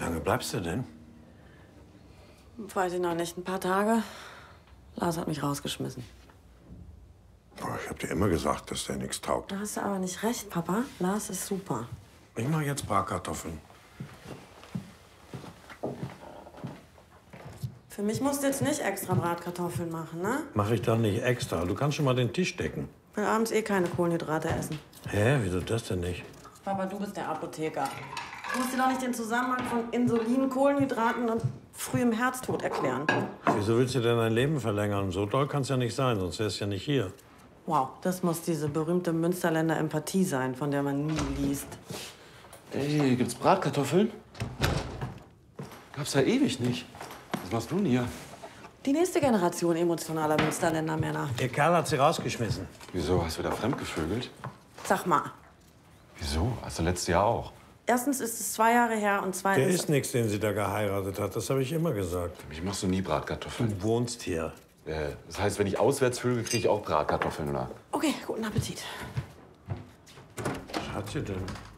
lange bleibst du denn? Weiß ich noch nicht. Ein paar Tage. Lars hat mich rausgeschmissen. Boah, ich hab dir immer gesagt, dass der nichts taugt. Da hast du aber nicht recht, Papa. Lars ist super. Ich mach jetzt Bratkartoffeln. Für mich musst du jetzt nicht extra Bratkartoffeln machen, ne? Mach ich doch nicht extra. Du kannst schon mal den Tisch decken. Ich will abends eh keine Kohlenhydrate essen. Hä, wieso das denn nicht? Papa, du bist der Apotheker. Du musst dir doch nicht den Zusammenhang von Insulin, Kohlenhydraten und frühem Herztod erklären. Wieso willst du denn dein Leben verlängern? So doll kann's ja nicht sein, sonst wärst du ja nicht hier. Wow, das muss diese berühmte Münsterländer Empathie sein, von der man nie liest. Ey, gibt's Bratkartoffeln? Gab's ja ewig nicht. Was machst du denn hier? Die nächste Generation emotionaler Münsterländer Männer. Ihr Kerl hat sie rausgeschmissen. Wieso? Hast du wieder fremdgevögelt? Sag mal, Wieso? Hast du letztes Jahr auch? erstens ist es 2 Jahre her und Der zweitens... ist nichts, den sie da geheiratet hat. Das habe ich immer gesagt. Für mich machst du nie Bratkartoffeln. Du wohnst hier. Das heißt, wenn ich auswärts vögel, kriege ich auch Bratkartoffeln, oder? Okay, guten Appetit. Was hat sie denn?